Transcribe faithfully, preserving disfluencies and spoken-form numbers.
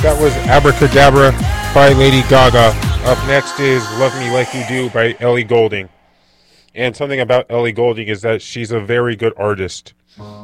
That was Abracadabra by Lady Gaga. Up next is Love Me Like You Do by Ellie Goulding. And something about Ellie Goulding is that she's a very good artist.